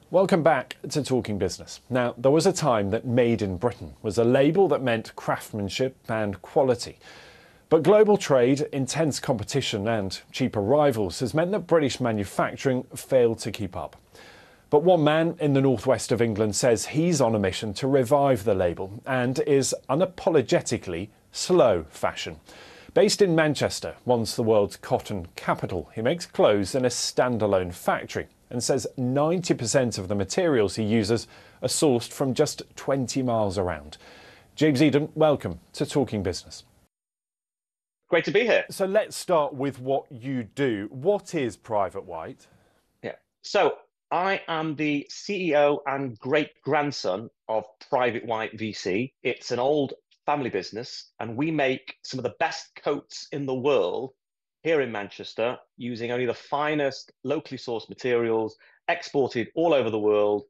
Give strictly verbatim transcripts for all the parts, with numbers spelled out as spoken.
Welcome back to Talking Business. Now, there was a time that Made in Britain was a label that meant craftsmanship and quality. But global trade, intense competition and cheaper rivals has meant that British manufacturing failed to keep up. But one man in the northwest of England says he's on a mission to revive the label and is unapologetically slow fashion. Based in Manchester, once the world's cotton capital, he makes clothes in a standalone factory and says ninety percent of the materials he uses are sourced from just twenty miles around. James Eden, welcome to Talking Business. Great to be here. So let's start with what you do. What is Private White? Yeah. So I am the C E O and great-grandson of Private White V C. It's an old family business, and we make some of the best coats in the world here in Manchester using only the finest locally sourced materials, exported all over the world.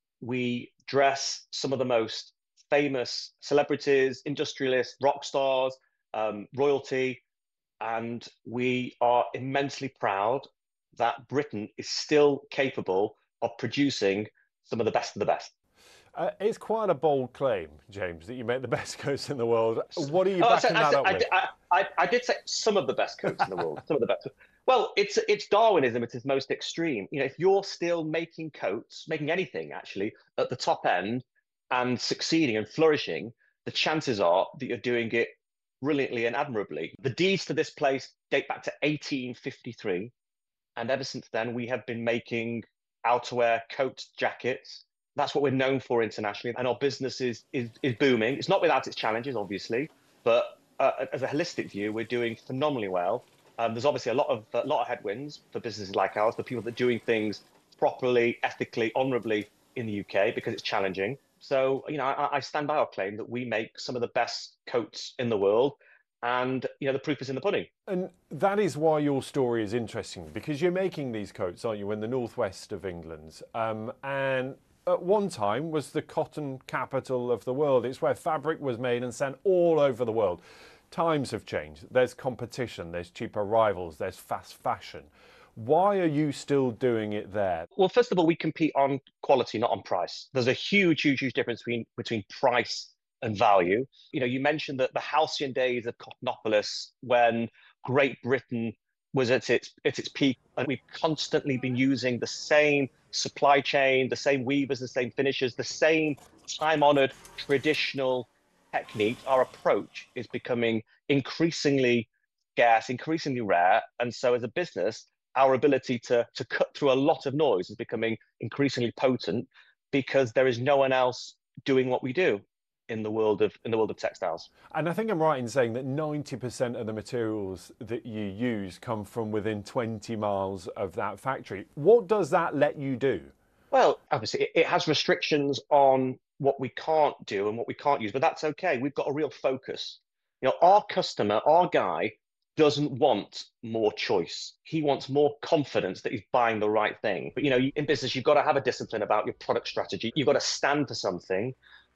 We dress some of the most famous celebrities, industrialists, rock stars, um, royalty, and we are immensely proud that Britain is still capable of producing some of the best of the best. Uh, it's quite a bold claim, James, that you make the best coats in the world. What are you Oh, I backing said, I, that said, up I, with? did, I, I, I did say some of the best coats in the world. Some of the best. Well, it's it's Darwinism at its most extreme. You know, if you're still making coats, making anything actually at the top end and succeeding and flourishing, the chances are that you're doing it brilliantly and admirably. The deeds to this place date back to eighteen fifty-three, and ever since then we have been making outerwear, coats, jackets. That's what we're known for internationally, and our business is is, is booming. It's not without its challenges, obviously, but uh, as a holistic view, we're doing phenomenally well. Um, there's obviously a lot of a lot of headwinds for businesses like ours, for people that are doing things properly, ethically, honourably in the U K because it's challenging. So, you know, I, I stand by our claim that we make some of the best coats in the world, and you know, the proof is in the pudding. And that is why your story is interesting, because you're making these coats, aren't you, in the northwest of England, um, and at one time was the cotton capital of the world. It's where fabric was made and sent all over the world. Times have changed. There's competition, there's cheaper rivals, there's fast fashion. Why are you still doing it there? Well, first of all, we compete on quality, not on price. There's a huge, huge, huge difference between between price and value. You know, you mentioned that the halcyon days of Cottonopolis when Great Britain was at its at its peak, and we've constantly been using the same supply chain, the same weavers, the same finishers, the same time-honored traditional techniques. Our approach is becoming increasingly scarce, increasingly rare, and so as a business, our ability to to cut through a lot of noise is becoming increasingly potent because there is no one else doing what we do in the world of in the world of textiles. And I think I'm right in saying that ninety percent of the materials that you use come from within twenty miles of that factory. What does that let you do? Well, obviously, it, it has restrictions on what we can't do and what we can't use, but that's okay. We've got a real focus. You know, our customer, our guy, doesn't want more choice. He wants more confidence that he's buying the right thing. But you know, in business, you've got to have a discipline about your product strategy. You've got to stand for something,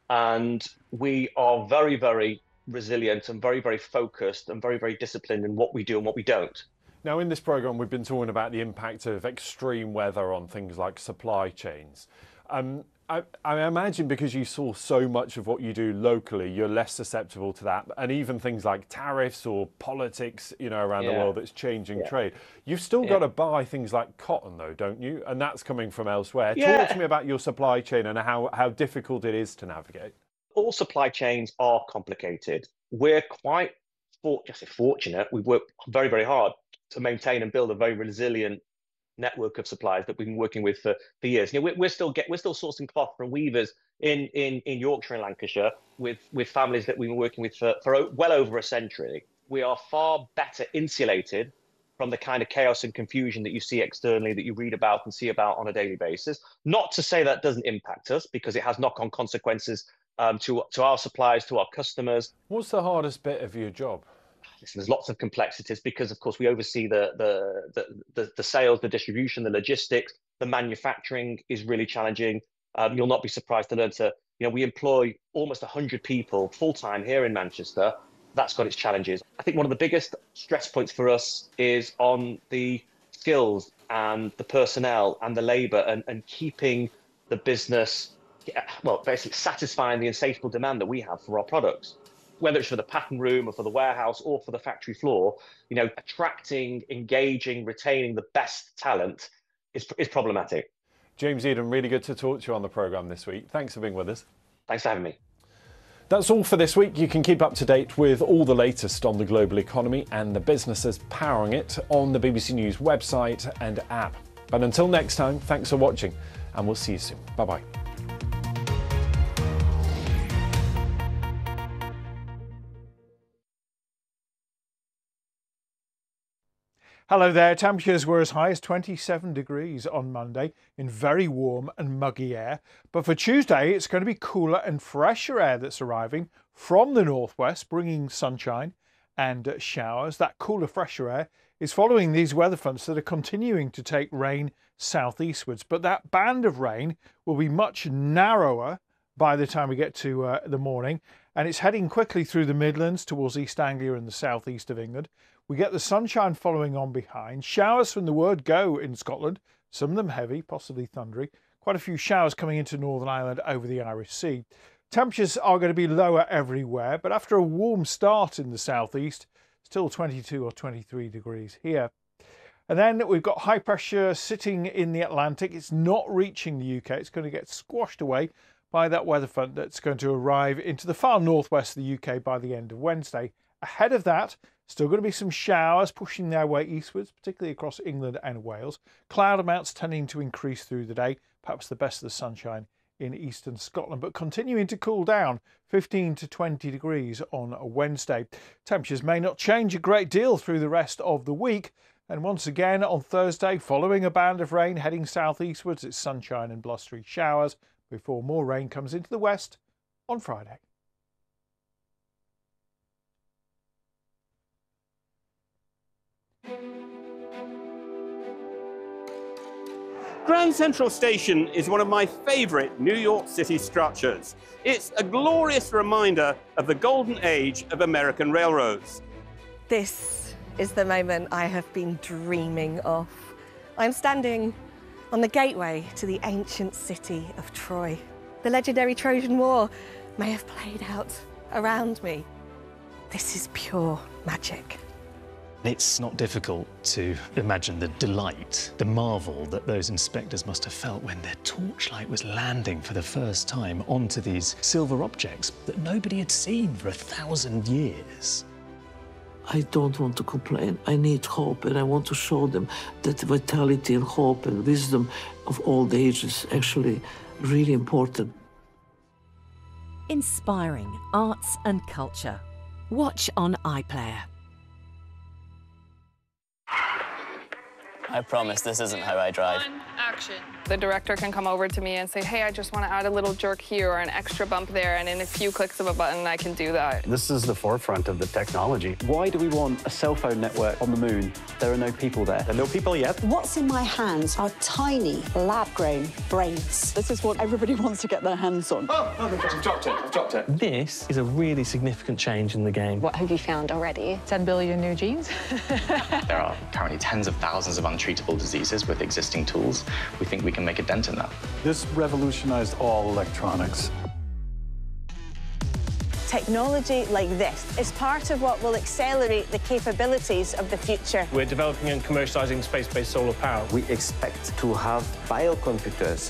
and we are very, very resilient and very, very focused and very, very disciplined in what we do and what we don't. Now, in this programme, we've been talking about the impact of extreme weather on things like supply chains. Um, I, I imagine because you source so much of what you do locally, you're less susceptible to that. And even things like tariffs or politics, you know, around Yeah. the world that's changing Yeah. trade. You've still Yeah. got to buy things like cotton, though, don't you? And that's coming from elsewhere. Yeah. Talk to me about your supply chain and how, how difficult it is to navigate. All supply chains are complicated. We're quite for, just fortunate. We've worked very, very hard to maintain and build a very resilient network of suppliers that we've been working with for, for years. You know, we're, we're still get we're still sourcing cloth from weavers in in in Yorkshire and Lancashire with with families that we've been working with for for well over a century. We are far better insulated from the kind of chaos and confusion that you see externally, that you read about and see about on a daily basis. Not to say that doesn't impact us, because it has knock-on consequences um, to to our suppliers, to our customers. What's the hardest bit of your job? Listen, there's lots of complexities because, of course, we oversee the, the the the the sales, the distribution, the logistics. The manufacturing is really challenging. Um, you'll not be surprised to learn to, you know, we employ almost one hundred people full time here in Manchester. That's got its challenges. I think one of the biggest stress points for us is on the skills and the personnel and the labour, and, and keeping the business, well, basically satisfying the insatiable demand that we have for our products, whether it's for the pattern room or for the warehouse or for the factory floor. You know, attracting, engaging, retaining the best talent is, is problematic. James Eden, really good to talk to you on the programme this week. Thanks for being with us. Thanks for having me. That's all for this week. You can keep up to date with all the latest on the global economy and the businesses powering it on the B B C News website and app. But until next time, thanks for watching, and we'll see you soon. Bye-bye. Hello there. Temperatures were as high as twenty-seven degrees on Monday in very warm and muggy air. But for Tuesday, it's going to be cooler and fresher air that's arriving from the northwest, bringing sunshine and showers. That cooler, fresher air is following these weather fronts that are continuing to take rain southeastwards. But that band of rain will be much narrower by the time we get to uh, the morning. And it's heading quickly through the Midlands towards East Anglia and the southeast of England. We get the sunshine following on behind. Showers from the word go in Scotland, some of them heavy, possibly thundery. Quite a few showers coming into Northern Ireland over the Irish Sea. Temperatures are going to be lower everywhere, but after a warm start in the southeast, still twenty-two or twenty-three degrees here. And then we've got high pressure sitting in the Atlantic. It's not reaching the U K. It's going to get squashed away by that weather front that's going to arrive into the far northwest of the U K by the end of Wednesday. Ahead of that, still going to be some showers pushing their way eastwards, particularly across England and Wales. Cloud amounts tending to increase through the day, perhaps the best of the sunshine in eastern Scotland, but continuing to cool down, fifteen to twenty degrees on a Wednesday. Temperatures may not change a great deal through the rest of the week. And once again on Thursday, following a band of rain heading southeastwards, it's sunshine and blustery showers before more rain comes into the west on Friday. Grand Central Station is one of my favourite New York City structures. It's a glorious reminder of the golden age of American railroads. This is the moment I have been dreaming of. I'm standing on the gateway to the ancient city of Troy. The legendary Trojan War may have played out around me. This is pure magic. It's not difficult to imagine the delight, the marvel that those inspectors must have felt when their torchlight was landing for the first time onto these silver objects that nobody had seen for a thousand years. I don't want to complain. I need hope, and I want to show them that vitality and hope and wisdom of old age is actually really important. Inspiring arts and culture. Watch on iPlayer. I promise this isn't how I drive. One, action. The director can come over to me and say, hey, I just want to add a little jerk here or an extra bump there, and in a few clicks of a button, I can do that. This is the forefront of the technology. Why do we want a cell phone network on the moon? There are no people there. There are no people yet. What's in my hands are tiny, lab-grown brains. This is what everybody wants to get their hands on. Oh, oh my God, I've dropped it, I've dropped it. This is a really significant change in the game. What have you found already? ten billion new genes. There are currently tens of thousands of untreatable diseases with existing tools. We think we can make a dent in that. This revolutionized all electronics. Technology like this is part of what will accelerate the capabilities of the future. We're developing and commercializing space-based solar power. We expect to have biocomputers